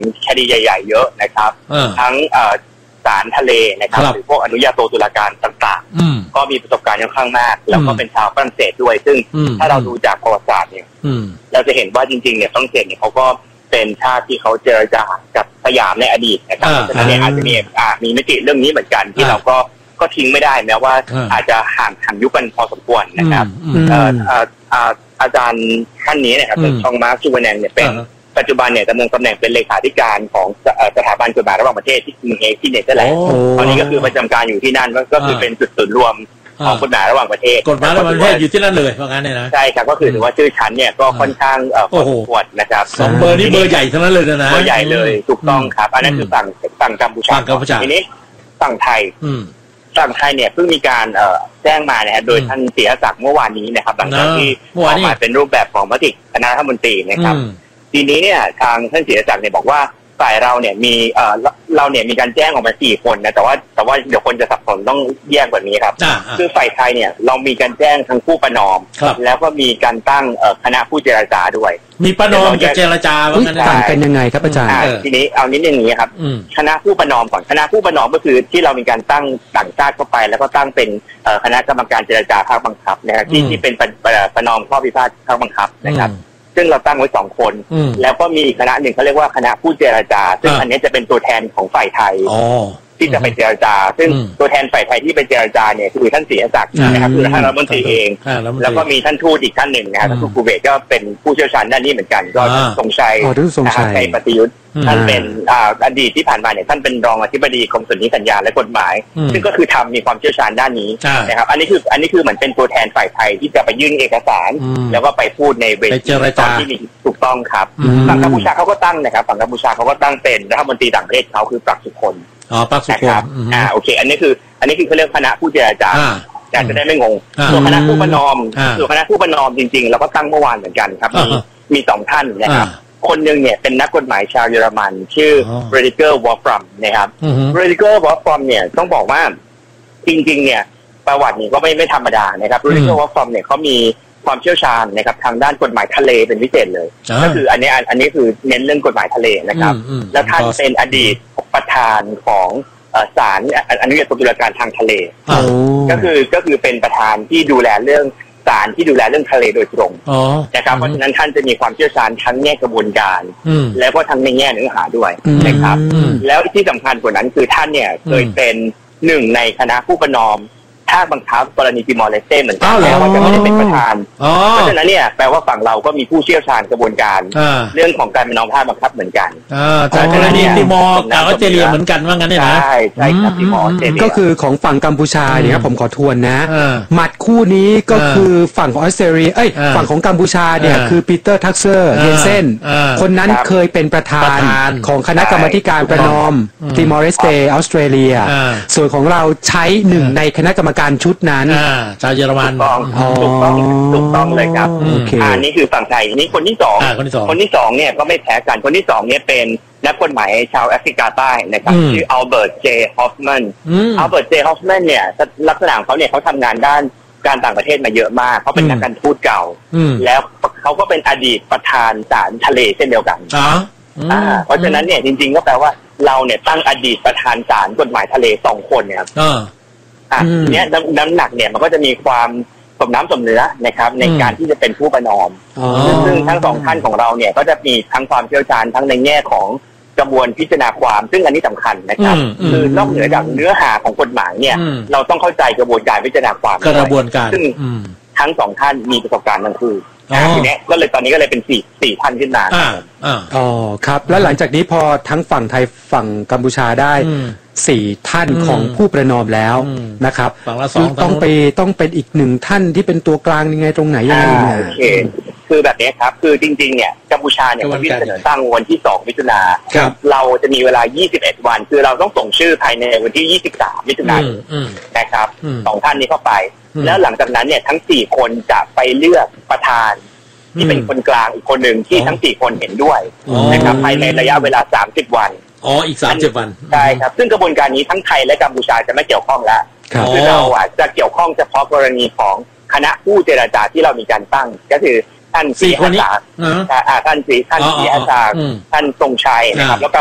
คดีใหญ่ๆเยอะนะครับทั้งศาลทะเลนะครับหรือพวกอนุญาโตตุลาการต่างๆก็มีประสบการณ์ค่อนข้างมากแล้วก็เป็นชาวฝรั่งเศสด้วยซึ่งถ้าเราดูจากประวัติศาสตร์เนี่ยเราจะเห็นว่าจริงๆเนี่ยฝรั่งเศสเนี่ยเขาก็เป็นชาติที่เขาเจรจากับสยามในอดีตนะครับฉะนั้นเนี่ยอาจจะมีมิติเรื่องนี้เหมือนกันที่เราก็ทิ้งไม่ได้แม้ว่าอาจจะห่างยุคกันพอสมควรนะครับอาจารย์ท่านนี้นะครับชองมาร์ค จูเวแนงเนี่ยเป็นปัจจุบันเนี่ยดำรงตำแหน่งเป็นเลขาธิการของสถาบันกฎหมายระหว่างประเทศที่กรุงเฮกที่เนเธอร์แลนด์ตอนนี้ก็คือประจำการอยู่ที่นั่นก็คือเป็นจุดศูนย์รวมของกฎหมายระหว่างประเทศกฎหมายระหว่างประเทศอยู่ที่นั่นเลยว่างั้นเนี่ยนะใช่ครับก็คือถือว่าชื่อชั้นเนี่ยก็ค่อนข้างพอสมควรนะครับ 2เบอร์นี่เบอร์ใหญ่ทั้งนั้นเลยนะเบอร์ใหญ่เลยถูกต้องครับอันนั้นคือฝั่งกัมพูชาทีนี้ฝั่งไทยเนี่ยเพิ่งมีการแจ้งมานะครับโดยท่านเสียศักดิ์เมื่อวานนี้นะครับหลังจากที่ออกมาเป็นรูปแบบของมติคณะรัฐมนตรีนะครับทีนี้เนี่ยทางท่านเสียศักดิ์เนี่ยบอกว่าฝ่ายเราเนี่ยมีเราเนี่ยมีการแจ้งออกมา4 คนนะแต่ว่าเดี๋ยวคนจะสับสนต้องแยกแบบนี้ครับคือฝ่ายไทยเนี่ยเรามีการแจ้งทั้งผู้ประนอมแล้วก็มีการตั้งคณะผู้เจรจาด้วยมีประนอมกับเจรจาว่างั้นต่างกันยังไงครับอาจารย์ทีนี้เอานิดนึงนี้ครับคณะผู้ประนอมก่อนคณะผู้ประนอมก็คือที่เรามีการตั้งต่างชาติเข้าไปแล้วก็ตั้งเป็นคณะกรรมการเจรจาภาคบังคับนะครับที่เป็นประนอมข้อพิพาทภาคบังคับนะครับซึ่งเราตั้งไว้2 คนแล้วก็มีอีกคณะหนึ่งเขาเรียกว่าคณะผู้เจรจาซึ่งอันนี้จะเป็นตัวแทนของฝ่ายไทยที่จะไปเจรจาซึ่งตัวแทนฝ่ายไทยที่ไปเจรจาเนี่ยคือท่านศรีศักดิ์นะครับคือท่านรัฐมนตรีเองแล้วก็มีท่านทูตอีกท่านหนึ่งนะครับท่านทูตคูเวตก็เป็นผู้เชี่ยวชาญด้านนี้เหมือนกันก็ทรงชัยนะครับในปฏิยุทธ์ท่านเป็นอดีตที่ผ่านมาเนี่ยท่านเป็นรองอธิบดีกรมสนธิสัญญาและกฎหมายซึ่งก็คือมีความเชี่ยวชาญด้านนี้นะครับอันนี้คือเหมือนเป็นตัวแทนฝ่ายไทยที่จะไปยื่นเอกสารแล้วก็ไปพูดในเวทีตอนที่มีถูกต้องครับฝั่งกัมพูชาเขาก็ตั้งนะครับฝั่งกัมพูชาเขาก็ตั้งเป็นรัฐมนตรีต่างประเทศเขาคือปรักสุคนปรักสุคนโอเคอันนี้คือเขาเรียกคณะผู้เจรจาจะได้ไม่งงส่วนคณะผู้ประนอมจริงๆเราก็ตั้งเมื่อวานเหมือนกันครับมี2 ท่านนะครับคนหนึ่งเนี่ยเป็นนักกฎหมายชาวเยอรมันชื่อเรดิเกอร์วอลฟรัมนะครับเรดิเกอร์วอลฟรัมเนี่ยต้องบอกว่าจริงๆเนี่ยประวัตินี่ก็ไม่ธรรมดานะครับเรดิเกอร์วอลฟรัมเนี่ยเขามีความเชี่ยวชาญนะครับทางด้านกฎหมายทะเลเป็นพิเศษเลยก็คืออันนี้คือเน้นเรื่องกฎหมายทะเลนะครับแล้วท่านเป็นอดีตประธานของศาลอนุญาโตตุลาการทางทะเลก็คือเป็นประธานที่ดูแลเรื่องศาลที่ดูแลเรื่องทะเลโดยตรงนะครับเพราะฉะนั้นท่านจะมีความเชี่ยวชาญทั้งแง่กระบวนการแล้วก็ทั้งในแง่เนื้อหาด้วยนะครับแล้วที่สำคัญกว่านั้นคือท่านเนี่ยเคยเป็น1 ในคณะผู้ประนอมภาคบังคับกรณีติมอร์เลสเต้เหมือนกันแต่ว่าจะไม่ได้เป็นประธานเพราะฉะนั้นเนี่ยแปลว่าฝั่งเราก็มีผู้เชี่ยวชาญกระบวนการเรื่องของการประนอมภาคบังคับเหมือนกันจากกรณีติมอร์กับออสเตรเลียเหมือนกันว่างั้นเนี่ยนะใช่ครับติมอร์ก็คือของฝั่งกัมพูชาเนี่ยผมขอทวนนะหมัดคู่นี้ก็คือฝั่งของออสเตรเลียฝั่งของกัมพูชาเนี่ยคือปีเตอร์ทักเซอร์เยนเซนคนนั้นเคยเป็นประธานของคณะกรรมการประนอมติมอร์เลสเต้ออสเตรเลียส่วนของเราใช้1 ในคณะกรรมการชุดนั้นชาวเยอรมันถูกต้องเลยครับนี่คือฝั่งไทยนี่คนที่2เนี่ยก็ไม่แพ้กันคนที่2เนี่ยเป็นนักกฎหมายชาวแอฟริกาใต้นะครับชื่ออัลเบิร์ต เจ ฮอฟแมนเนี่ยลักษณะของเขาเนี่ยเขาทำงานด้านการต่างประเทศมาเยอะมากเขาเป็นนักการทูตเก่าแล้วเขาก็เป็นอดีตประธานศาลทะเลเช่นเดียวกันเพราะฉะนั้นเนี่ยจริงๆก็แปลว่าเราเนี่ยตั้งอดีตประธานศาลกฎหมายทะเล2 คนเนี่ยเนี้ยน้ำหนักเนี่ยมันก็จะมีความสมน้ำสมเนื้อนะครับในการที่จะเป็นผู้ประนอมซึ่งทั้ง2 ท่านของเราเนี่ยก็จะมีทั้งความเชี่ยวชาญทั้งในแง่ของกระบวนพิจารณาความซึ่งอันนี้สำคัญนะครับคือนอกเหนือจากเนื้อหาของกฎหมายเนี่ยเราต้องเข้าใจกระบวนการพิจารณาความกระบวนการซึ่งทั้ง2 ท่านมีประสบการณ์ทั้งคู่ทีนี้ก็เลยตอนนี้ก็เลยเป็น4 ท่านขึ้นมาครับแล้วหลังจากนี้พอทั้งฝั่งไทยฝั่งกัมพูชาได้4 ท่านของผู้ประนอมแล้วนะครับต้องเป็นอีก1 ท่านที่เป็นตัวกลางยังไงตรงไหนยังไงเนี่ยโอเคคือแบบนี้ครับคือจริงๆเนี่ยกัมพูชาเนี่ยวันที่เสนอตั้งวันที่2 มิถุนายนเราจะมีเวลา21 วันคือเราต้องส่งชื่อภายในวันที่23 มิถุนายนนะครับ2 ท่านนี้เข้าไปแล้วหลังจากนั้นเนี่ยทั้ง4 คนจะไปเลือกประธานที่เป็นคนกลางอีกคนหนึ่งที่ทั้ง4 คนเห็นด้วยนะครับภายในระยะเวลา30 วันอีก30 วันใช่ครับซึ่งกระบวนการนี้ทั้งไทยและกัมพูชาจะไม่เกี่ยวข้องแล้วคือเราจะเกี่ยวข้องเฉพาะกรณีของคณะผู้เจรจาที่เรามีการตั้งก็คือท่านศรีอาสาท่านศรีอาสาท่านทรงชัยนะครับแล้วก็